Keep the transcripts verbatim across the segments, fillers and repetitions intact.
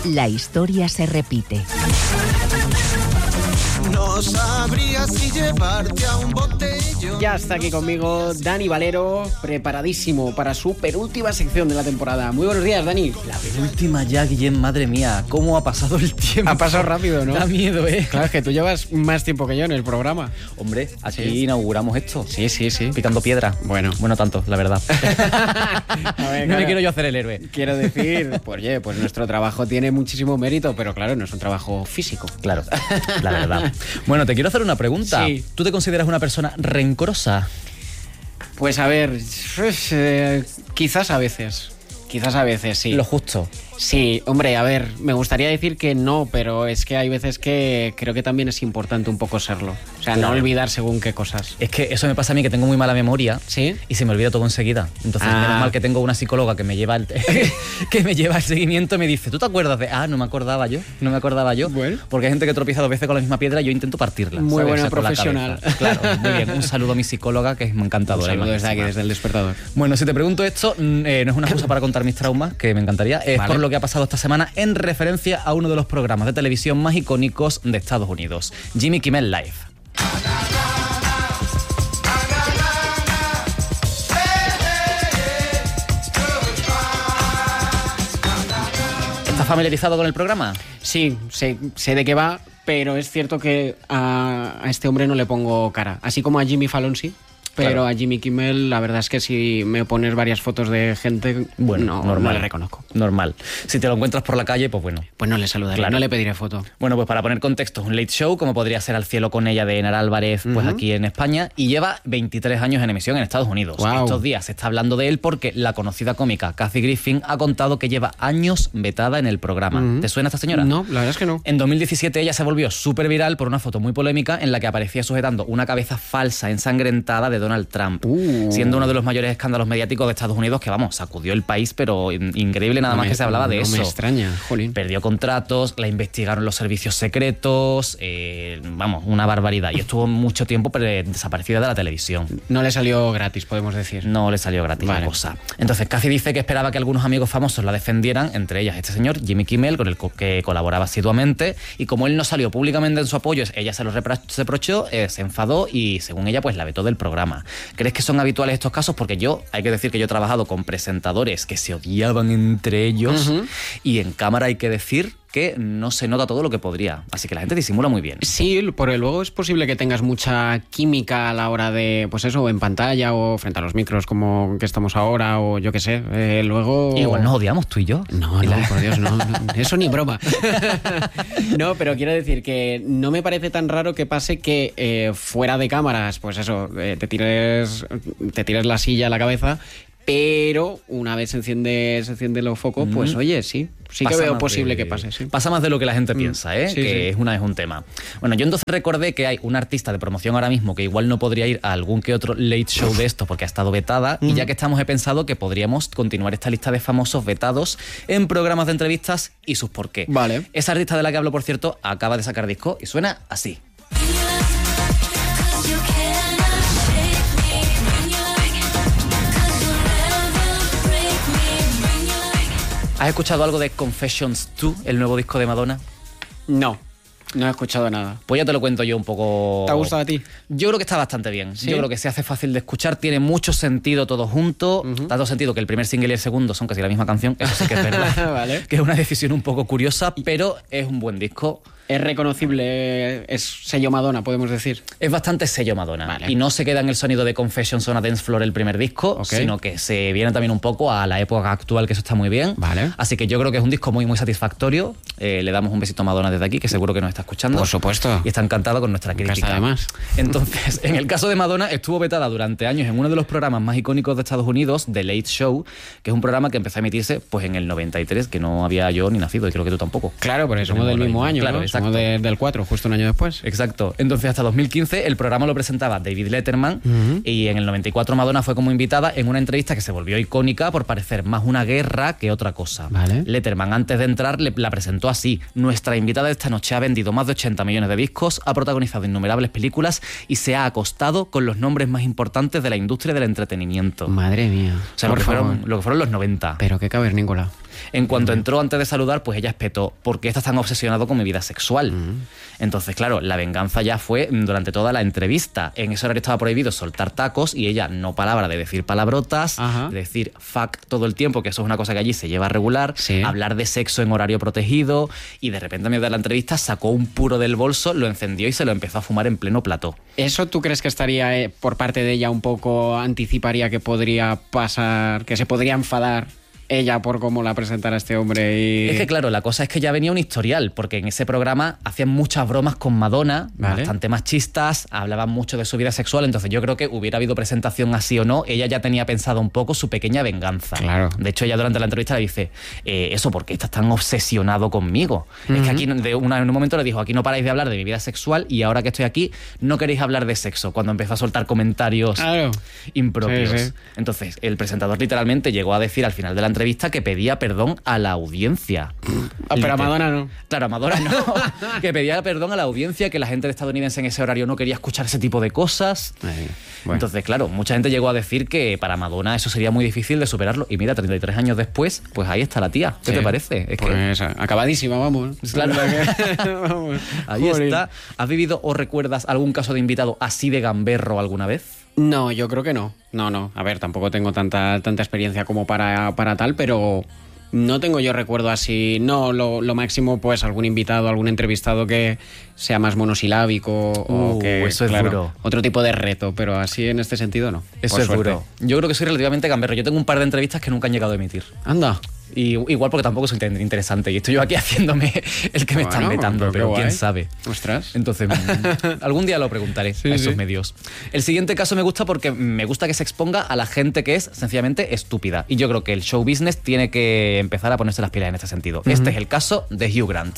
La historia se repite. No sabría si llevarte a un botellón. Ya está aquí conmigo Dani Valero, preparadísimo para su penúltima sección de la temporada. Muy buenos días, Dani. La penúltima ya, Guillem, madre mía, cómo ha pasado el tiempo. Ha pasado rápido, ¿no? Da miedo, ¿eh? Claro, es que tú llevas más tiempo que yo en el programa. Hombre, aquí Sí. inauguramos esto. Sí, sí, sí. Picando piedra. Bueno. Bueno, tanto, la verdad. A ver, No claro. me quiero yo hacer el héroe. Quiero decir, pues oye, pues nuestro trabajo tiene muchísimo mérito, pero claro, no es un trabajo físico. Claro, la verdad. Bueno, te quiero hacer una pregunta. Sí. ¿Tú te consideras una persona rencorosa? Pues a ver, eh, quizás a veces. Quizás a veces, sí. Lo justo. Sí, hombre, a ver, me gustaría decir que no, pero es que hay veces que creo que también es importante un poco serlo. O sea, Claro. no olvidar según qué cosas. Es que eso me pasa a mí, que tengo muy mala memoria. ¿Sí? Y se me olvida todo enseguida. Entonces, Ah. menos mal que tengo una psicóloga que me lleva el, que me lleva el seguimiento y me dice, ¿tú te acuerdas de...? Ah, no me acordaba yo, no me acordaba yo. Bueno. Porque hay gente que tropieza dos veces con la misma piedra y yo intento partirla. Muy ¿sabes? buena O sea, con la profesional. cabeza. Claro, muy bien. Un saludo a mi psicóloga, que es encantadora. Un saludo desde aquí, majísima. desde el despertador. Bueno, si te pregunto esto, mm, eh, no es una excusa para contar mis traumas, que me encantaría, es Vale. por lo que ha pasado esta semana en referencia a uno de los programas de televisión más icónicos de Estados Unidos, Jimmy Kimmel Live. ¿Estás familiarizado con el programa? Sí, sé, sé de qué va, pero es cierto que a, a este hombre no le pongo cara. Así como a Jimmy Fallon sí, pero Claro. a Jimmy Kimmel la verdad es que si me pones varias fotos de gente, Bueno, no, normal. no le reconozco. Normal. Si te lo encuentras por la calle, pues bueno. Pues no le saludaré, Claro. no le pediré foto. Bueno, pues para poner contexto, es un late show, como podría ser Al cielo con ella de Enar Álvarez, pues Ujú. aquí en España, y lleva veintitrés años en emisión en Estados Unidos. Guau. Estos días se está hablando de él porque la conocida cómica Kathy Griffin ha contado que lleva años vetada en el programa. Ujú. ¿Te suena esta señora? No, la verdad es que no. En dos mil diecisiete ella se volvió súper viral por una foto muy polémica en la que aparecía sujetando una cabeza falsa ensangrentada de Donald Trump, Uh. siendo uno de los mayores escándalos mediáticos de Estados Unidos que, vamos, sacudió el país, pero in- increíble nada No más me- que se hablaba de no eso. me extraña, jolín. Perdió contratos, la investigaron los servicios secretos, eh, vamos, una barbaridad. Y estuvo mucho tiempo pre- desaparecida de la televisión. No le salió gratis, podemos decir. No le salió gratis Vale. la cosa. Entonces, Kathy dice que esperaba que algunos amigos famosos la defendieran, entre ellas este señor, Jimmy Kimmel, con el co- que colaboraba asiduamente. Y como él no salió públicamente en su apoyo, ella se lo repra- se reprochó, eh, se enfadó y, según ella, pues la vetó del programa. ¿Crees que son habituales estos casos? Porque yo, hay que decir que yo he trabajado con presentadores que se odiaban entre ellos, Ujú. y en cámara hay que decir que no se nota todo lo que podría. Así que la gente disimula muy bien. Sí, porque luego es posible que tengas mucha química a la hora de, pues eso, en pantalla o frente a los micros como que estamos ahora o yo qué sé. Eh, luego... Igual nos odiamos tú y yo. No, Y no, la- por Dios, no, no, eso ni broma. No, pero quiero decir que no me parece tan raro que pase que eh, fuera de cámaras, pues eso, eh, te tires te tires la silla a la cabeza, pero una vez se enciende, se enciende los focos, pues Mm. oye, sí, sí que Pasa veo más posible de- que pase, sí. Pasa más de lo que la gente Mm. piensa, ¿eh? Sí, que sí. es una es un tema. Bueno, yo entonces recordé que hay una artista de promoción ahora mismo que igual no podría ir a algún que otro late show de esto porque ha estado vetada, y ya que estamos he pensado que podríamos continuar esta lista de famosos vetados en programas de entrevistas y sus por qué. Vale. Esa artista de la que hablo, por cierto, acaba de sacar disco y suena así. ¿Has escuchado algo de Confessions dos, el nuevo disco de Madonna? No, no he escuchado nada. Pues ya te lo cuento yo un poco. ¿Te ha gustado a ti? Yo creo que está bastante bien. ¿Sí? Yo creo que se hace fácil de escuchar, tiene mucho sentido todo junto, tanto sentido que el primer single y el segundo son casi la misma canción, eso sí que es verdad. Vale. Que es una decisión un poco curiosa, pero es un buen disco. Es reconocible, es sello Madonna, podemos decir. Es bastante sello Madonna. Vale. Y no se queda en el sonido de Confessions on a Dance Floor el primer disco, Ok. sino que se viene también un poco a la época actual, que eso está muy bien. Vale. Así que yo creo que es un disco muy, muy satisfactorio. Eh, le damos un besito a Madonna desde aquí, que seguro que nos está escuchando. Por supuesto. Y está encantada con nuestra Nunca crítica. está de más. Entonces, en el caso de Madonna, estuvo vetada durante años en uno de los programas más icónicos de Estados Unidos, The Late Show, que es un programa que empezó a emitirse pues en el noventa y tres, que no había yo ni nacido, y creo que tú tampoco. Claro, porque somos del mismo año, Claro, ¿no? exacto. Somos de- del cuatro, justo un año después. Exacto. Entonces, hasta dos mil quince, el programa lo presentaba David Letterman, Ujú. y en el noventa y cuatro Madonna fue como invitada en una entrevista que se volvió icónica por parecer más una guerra que otra cosa. Vale. Letterman, antes de entrar, le- la presentó así: nuestra invitada de esta noche ha vendido más de ochenta millones de discos, ha protagonizado innumerables películas y se ha acostado con los nombres más importantes de la industria del entretenimiento. Madre mía. O sea, lo Por que, favor. fueron, lo que fueron los noventa. Pero qué cavernícola. En cuanto Uh-huh. entró antes de saludar, pues ella espetó, ¿por qué estás tan obsesionado con mi vida sexual? Uh-huh. Entonces, claro, la venganza ya fue durante toda la entrevista. En ese horario estaba prohibido soltar tacos y ella no palabra de decir palabrotas, Ajá. de decir fuck todo el tiempo, que eso es una cosa que allí se lleva regular, Sí. hablar de sexo en horario protegido, y de repente a medio de la entrevista sacó un puro del bolso, lo encendió y se lo empezó a fumar en pleno plató. ¿Eso tú crees que estaría eh, por parte de ella un poco, anticiparía que podría pasar, que se podría enfadar ella por cómo la presentara este hombre? Y... Es que claro, la cosa es que ya venía un historial, porque en ese programa hacían muchas bromas con Madonna, Vale. bastante machistas, hablaban mucho de su vida sexual, entonces yo creo que hubiera habido presentación así o no, ella ya tenía pensado un poco su pequeña venganza. Claro. De hecho, ella durante la entrevista le dice, eh, eso, ¿por qué estás tan obsesionado conmigo? Uh-huh. Es que aquí, de una, en un momento le dijo, aquí no paráis de hablar de mi vida sexual y ahora que estoy aquí no queréis hablar de sexo, cuando empezó a soltar comentarios Claro. impropios. Sí, sí. Entonces, el presentador literalmente llegó a decir al final de la entrevista que pedía perdón a la audiencia. Ah, pero a Madonna no. Claro, a Madonna no. Que pedía perdón a la audiencia, que la gente estadounidense en ese horario no quería escuchar ese tipo de cosas. Ay, bueno. Entonces, claro, mucha gente llegó a decir que para Madonna eso sería muy difícil de superarlo. Y mira, treinta y tres años después, pues ahí está la tía. ¿Qué Sí. te parece? Es Pues que... acabadísima, vamos. Claro. Vamos. Ahí Joder. está. ¿Has vivido o recuerdas algún caso de invitado así de gamberro alguna vez? No, yo creo que no. No, no. A ver, tampoco tengo tanta, tanta experiencia como para, para tal, pero no tengo yo recuerdo así. No, lo, lo máximo, pues algún invitado, algún entrevistado que sea más monosilábico o Uh, que, eso es claro, duro. otro tipo de reto, pero así en este sentido no. Eso por es suerte. duro. Yo creo que soy relativamente gamberro. Yo tengo un par de entrevistas que nunca han llegado a emitir. Anda. Y igual porque tampoco soy tan interesante. Y estoy yo aquí haciéndome el que me Bueno, están vetando, pero qué pero quién guay. sabe. Ostras. Entonces, mm, algún día lo preguntaré Sí, a esos sí. medios. El siguiente caso me gusta porque me gusta que se exponga a la gente que es sencillamente estúpida. Y yo creo que el show business tiene que empezar a ponerse las pilas en este sentido. Uh-huh. Este es el caso de Hugh Grant.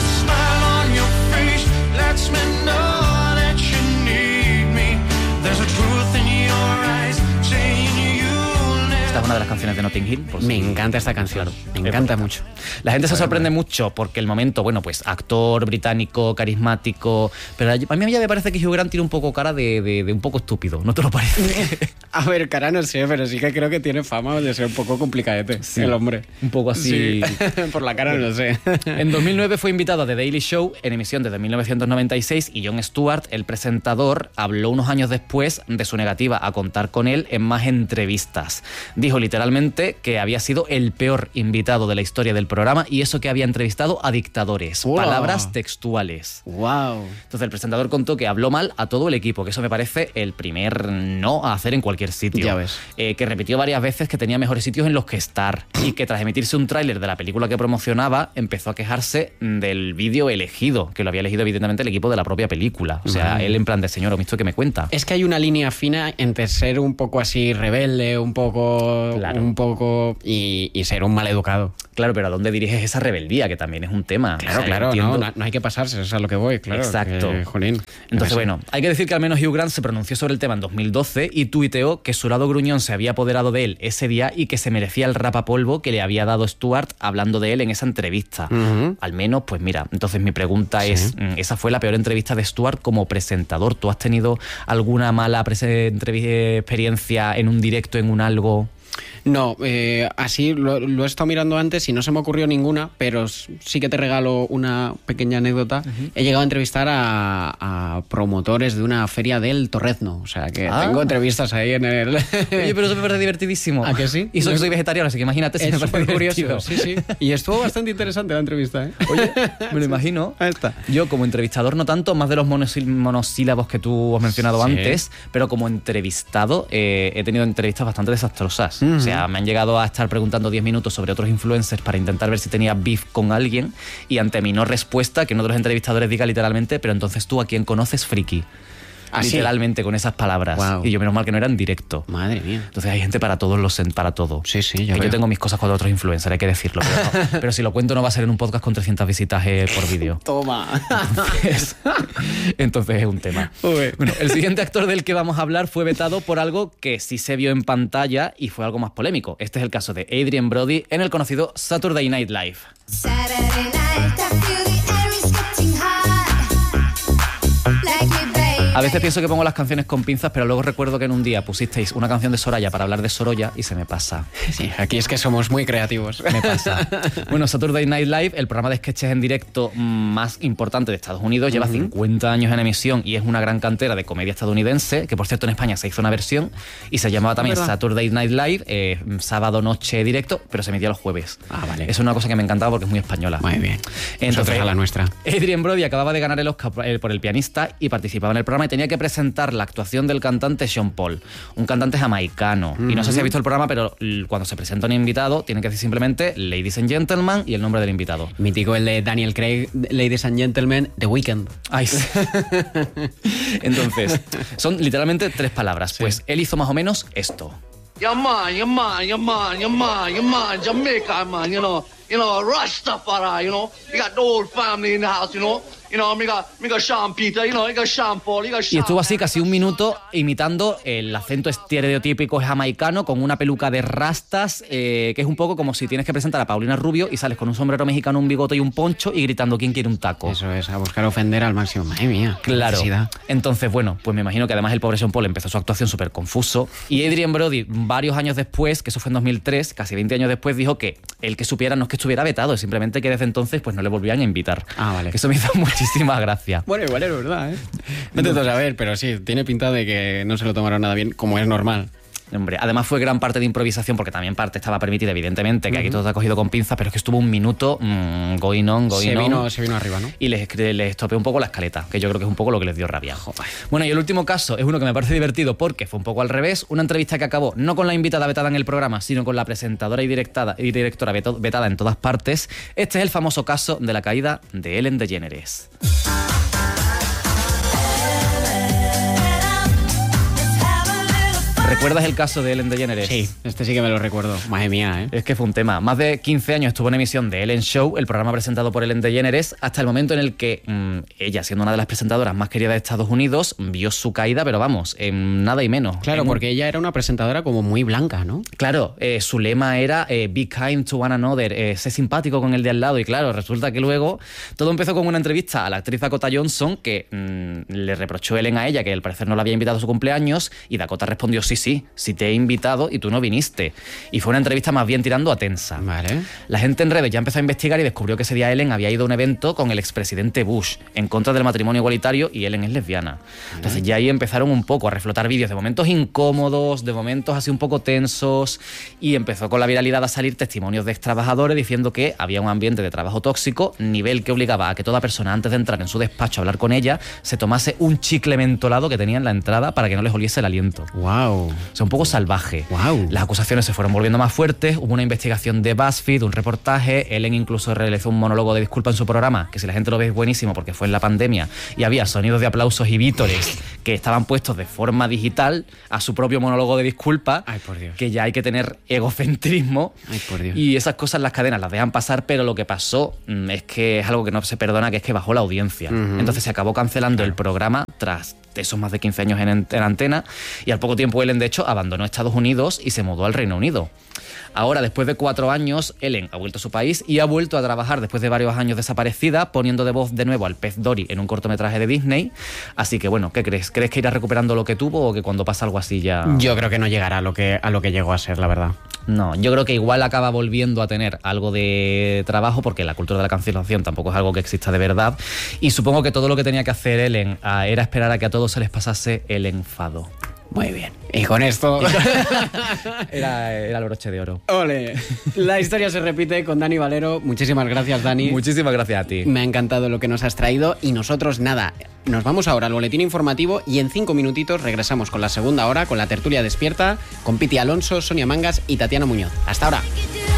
Esta es una de las canciones de Notting Hill. Por Me si- encanta esta canción. Claro. Me Es encanta bonita. mucho. La gente se Vale, sorprende vale. mucho porque el momento, bueno, pues actor británico, carismático, pero a mí ya me parece que Hugh Grant tiene un poco cara de, de, de un poco estúpido, ¿no te lo parece? A ver, cara no sé, pero sí que creo que tiene fama de ser un poco complicadete, Sí. el hombre. Un poco así. Sí. Por la cara no sé. En dos mil nueve fue invitado a The Daily Show en emisión desde mil novecientos noventa y seis y Jon Stewart, el presentador, habló unos años después de su negativa a contar con él en más entrevistas. Dijo literalmente que había sido el peor invitado de la historia del programa y eso que había entrevistado a dictadores. Wow. Palabras textuales. Wow. Entonces el presentador contó que habló mal a todo el equipo, que eso me parece el primer no a hacer en cualquier sitio. Ya ves. Eh, que repitió varias veces que tenía mejores sitios en los que estar y que tras emitirse un tráiler de la película que promocionaba empezó a quejarse del vídeo elegido, que lo había elegido evidentemente el equipo de la propia película. O sea, Vale. él en plan de señor, ¿o visto que me cuenta? Es que hay una línea fina entre ser un poco así rebelde, un poco, Claro. un poco y, y ser un maleducado. Claro, pero ¿a dónde diriges esa rebeldía? Que también es un tema. Claro, O sea, claro, entiendo- no, no, no hay que pasarse, eso es a lo que voy, claro. Exacto. que, jolín. Entonces, Eso. bueno, hay que decir que al menos Hugh Grant se pronunció sobre el tema en dos mil doce y tuiteó que su lado gruñón se había apoderado de él ese día y que se merecía el rapapolvo que le había dado Stewart hablando de él en esa entrevista. Ujú. Al menos, pues mira, entonces mi pregunta Sí. es, mm, esa fue la peor entrevista de Stewart como presentador. ¿Tú has tenido alguna mala prese- entrevi- experiencia en un directo, en un algo? No, eh, así lo, lo he estado mirando antes y no se me ocurrió ninguna, pero s- sí que te regalo una pequeña anécdota. Uh-huh. He llegado a entrevistar a, a promotores de una feria del Torrezno, o sea que Ah. tengo entrevistas ahí en el... Oye, pero eso me parece divertidísimo. ¿A que sí? Y soy, soy vegetariano, así que imagínate si Es me parece súper curioso, divertido. sí, sí. Y estuvo bastante interesante la entrevista, ¿eh? Oye, me lo imagino. Ahí está. Yo como entrevistador no tanto, más de los monosil- monosílabos que tú has mencionado Sí. antes, pero como entrevistado eh, he tenido entrevistas bastante desastrosas. Uh-huh. O sea, me han llegado a estar preguntando diez minutos sobre otros influencers para intentar ver si tenía beef con alguien y ante mi no respuesta, que uno de los entrevistadores diga literalmente, pero entonces tú a quién conoces, friki. ¿Ah, sí? Literalmente con esas palabras. Wow. Y yo menos mal que no era en directo. Madre mía. Entonces hay gente para todos los para todo. Sí, sí, Que ya yo veo. tengo mis cosas con otros influencers, hay que decirlo. Pero, no. Pero si lo cuento no va a ser en un podcast con trescientas visitas eh, por vídeo. Toma. Entonces, entonces es un tema. Uy. Bueno, el siguiente actor del que vamos a hablar fue vetado por algo que sí se vio en pantalla y fue algo más polémico. Este es el caso de Adrien Brody en el conocido Saturday Night Live. Saturday night, I feel the air is getting hot. Like it, baby. A veces pienso que pongo las canciones con pinzas, pero luego recuerdo que en un día pusisteis una canción de Soraya para hablar de Sorolla y se me pasa. Sí, aquí es que somos muy creativos. Me pasa. Bueno, Saturday Night Live, el programa de sketches en directo más importante de Estados Unidos, lleva uh-huh. cincuenta años en emisión y es una gran cantera de comedia estadounidense, que por cierto en España se hizo una versión y se llamaba también Saturday Night Live, eh, sábado noche directo, pero se emitía los jueves. Ah, vale. Es una cosa que me encantaba porque es muy española. Muy bien. Entonces, a la nuestra. Adrien Brody acababa de ganar el Oscar por El pianista y participaba en el programa y tenía que presentar la actuación del cantante Sean Paul, un cantante jamaicano. Uh-huh. Y no sé si has visto el programa, pero cuando se presenta un invitado tiene que decir simplemente Ladies and Gentlemen y el nombre del invitado. Mítico el de Daniel Craig, Ladies and Gentlemen, The Weeknd. Ay, sí. Entonces, son literalmente tres palabras. Sí. Pues él hizo más o menos esto. Yeah, man, yeah, man, yeah, man, yeah, man, yeah, man, Jamaica, man, you know, you know, Rastafari, you know, you got the whole family in the house, you know. You know, me got, me got Sean Peter, you know, you got Sean Paul, you got Sean... Y estuvo así casi un minuto imitando el acento estereotípico jamaicano con una peluca de rastas, eh, que es un poco como si tienes que presentar a Paulina Rubio y sales con un sombrero mexicano, un bigote y un poncho y gritando ¿quién quiere un taco? Eso es, a buscar ofender al máximo. Madre mía. Claro. Entonces, bueno, pues me imagino que además el pobre Sean Paul empezó su actuación súper confuso y Adrien Brody, varios años después, que eso fue en dos mil tres, casi veinte años después, dijo que el que supiera no es que estuviera vetado, es simplemente que desde entonces pues no le volvían a invitar. Ah, vale. Que eso me hizo muchísima gracia. Bueno, igual es verdad, ¿eh? No te saber, pero sí, tiene pinta de que no se lo tomaron nada bien, como es normal. Hombre, además fue gran parte de improvisación, porque también parte estaba permitida, evidentemente, que uh-huh. aquí todo está cogido con pinzas, pero es que estuvo un minuto mmm, going on, going se on. Vino, se vino arriba, ¿no? Y les, les estropeó un poco la escaleta, que yo creo que es un poco lo que les dio rabia. Joder. Bueno, y el último caso es uno que me parece divertido porque fue un poco al revés. Una entrevista que acabó no con la invitada vetada en el programa, sino con la presentadora y, directada, y directora vetada en todas partes. Este es el famoso caso de la caída de Ellen DeGeneres. ¿Recuerdas el caso de Ellen DeGeneres? Sí, este sí que me lo recuerdo. Madre mía, ¿eh? Es que fue un tema. Más de quince años estuvo en emisión de Ellen Show, el programa presentado por Ellen DeGeneres, hasta el momento en el que mmm, ella, siendo una de las presentadoras más queridas de Estados Unidos, vio su caída, pero vamos, en nada y menos. Claro, en porque un... ella era una presentadora como muy blanca, ¿no? Claro, eh, su lema era eh, be kind to one another, eh, sé simpático con el de al lado. Y claro, resulta que luego todo empezó con una entrevista a la actriz Dakota Johnson, que mmm, le reprochó Ellen a ella que al parecer no la había invitado a su cumpleaños, y Dakota respondió sí, sí, si te he invitado y tú no viniste. Y fue una entrevista más bien tirando a tensa. Vale. La gente en redes ya empezó a investigar y descubrió que ese día Ellen había ido a un evento con el expresidente Bush en contra del matrimonio igualitario y Ellen es lesbiana. Vale. Entonces ya ahí empezaron un poco a reflotar vídeos de momentos incómodos, de momentos así un poco tensos, y empezó con la viralidad a salir testimonios de ex trabajadores diciendo que había un ambiente de trabajo tóxico, nivel que obligaba a que toda persona antes de entrar en su despacho a hablar con ella se tomase un chicle mentolado que tenía en la entrada para que no les oliese el aliento. Wow. O sea, un poco salvaje. Wow. Las acusaciones se fueron volviendo más fuertes, hubo una investigación de BuzzFeed, un reportaje, Ellen incluso realizó un monólogo de disculpa en su programa, que si la gente lo ve es buenísimo porque fue en la pandemia y había sonidos de aplausos y vítores que estaban puestos de forma digital a su propio monólogo de disculpa. Ay, por Dios. Que ya hay que tener egocentrismo. Ay, por Dios. Y esas cosas las cadenas las dejan pasar, pero lo que pasó mmm, es que es algo que no se perdona, que es que bajó la audiencia. Uh-huh. Entonces se acabó cancelando claro. el programa tras esos más de quince años en, en antena, y al poco tiempo Ellen de hecho abandonó Estados Unidos y se mudó al Reino Unido. Ahora, después de cuatro años, Ellen ha vuelto a su país y ha vuelto a trabajar después de varios años desaparecida, poniendo de voz de nuevo al pez Dory en un cortometraje de Disney. Así que bueno, ¿qué crees? ¿Crees que irá recuperando lo que tuvo o que cuando pasa algo así ya...? Yo creo que no llegará a lo que, a lo que llegó a ser, la verdad. No, yo creo que igual acaba volviendo a tener algo de trabajo, porque la cultura de la cancelación tampoco es algo que exista de verdad, y supongo que todo lo que tenía que hacer Ellen ah, era esperar a que a todos se les pasase el enfado. Muy bien. Y con esto... era, era el broche de oro. Ole. La historia se repite con Dani Valero. Muchísimas gracias, Dani. Muchísimas gracias a ti. Me ha encantado lo que nos has traído. Y nosotros, nada, nos vamos ahora al boletín informativo y en cinco minutitos regresamos con la segunda hora, con la tertulia despierta, con Piti Alonso, Sonia Mangas y Tatiana Muñoz. Hasta ahora.